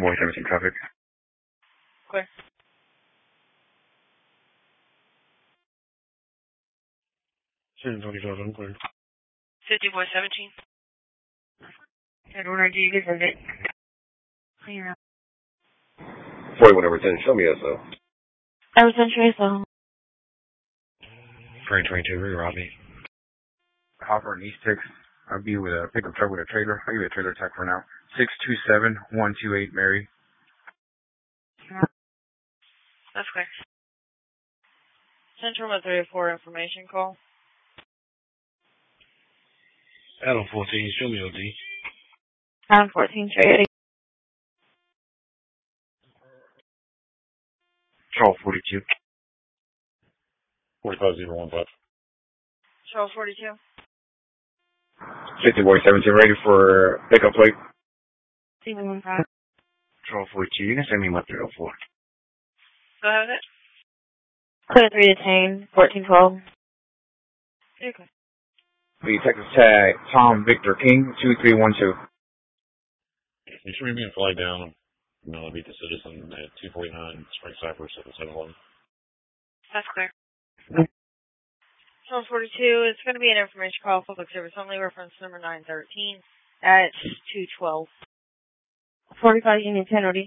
Boy 17 traffic. Clear. San Antonio, unclear. 50 Boy 17. And order, do you visit it? Clear. 41 over 10, show me SO. I was on Trace. Train 22, where you Robbie? Hopper and East 6. I'll be with a pickup truck with a trailer. I'll give you a trailer tech for now. 627-128 Mary. That's clear. Central 134 information call. Adam 14, show me OD. Adam 14, straight. Charles 42. 45015. Charles 42. 50 Boy 17, ready for pickup plate. C15. Charles 42, you can send me my 304. Go ahead with it. Clear 3 detained, 1412. Okay. The Texas tag, Tom Victor King, 2312. You should be a flag down. No, beat the citizen at 249 Spring Cypress at 711. That's clear. Charles 42, it's going to be an information call, public service only, reference number 913 at 212. 45 Union Penalty.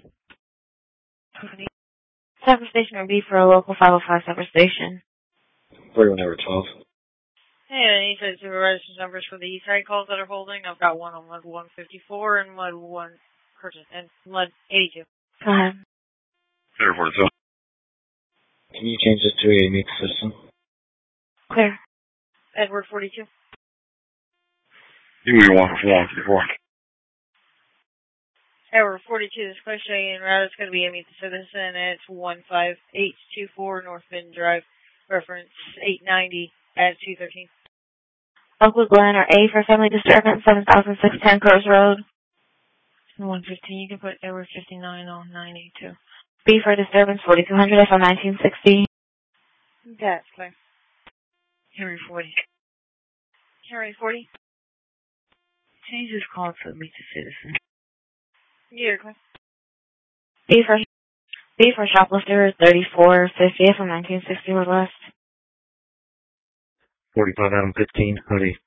Cypress Station or B for a local 505 Cypress Station. 41 over 12. Hey, I need to do register numbers for the east side calls that are holding. I've got one on Mud 154 and Mud 1, and Mud 82. Go ahead. 42. Can you change this to a unique system? Clear. Edward 42. You can be 154. Edward 42, this question route is going to be Meet the Citizen. It's 15824 North Bend Drive, reference 890 at 213. Oakwood Glen or A for family disturbance, 7610 Crows Road. 115, you can put Edward 59 on 982. B for disturbance, 4200 FM 1960. That's clear. Henry 40. Henry 40. Change this call to Meet the Citizen. You're clear. B for shoplifter, 3450 from 1960 West. 45 Adam 15, hoodie.